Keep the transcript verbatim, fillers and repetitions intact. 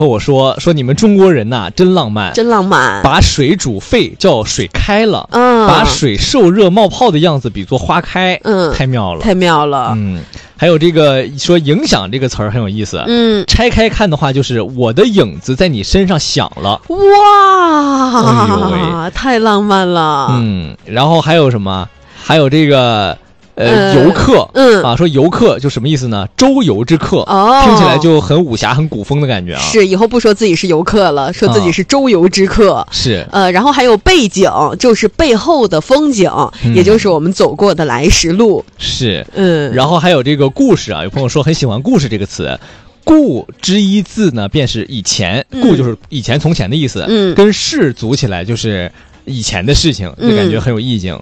和我说说你们中国人呐、啊、真浪漫， 真浪漫， 把水煮沸叫水开了， 嗯， 把水受热冒泡的样子比作花开， 嗯， 太妙了， 太妙了， 嗯。还有这个说影响这个词儿很有意思， 嗯，拆开看的话就是我的影子在你身上响了， 哇， 哎呦喂， 太浪漫了， 嗯。然后还有什么？还有这个。呃，游客， 嗯啊，说游客就什么意思呢？周游之客， 哦， 听起来就很武侠、很古风的感觉啊。 是，以后不说自己是游客了，说自己是周游之客。 啊、是， 呃，然后还有背景，就是背后的风景，嗯、也就是我们走过的来时路。 是， 嗯。 然后还有这个故事啊，有朋友说很喜欢故事这个词。故之一字呢，便是以前， 嗯、 故就是以前、从前的意思。 嗯， 跟事组起来就是以前的事情，就感觉很有意境。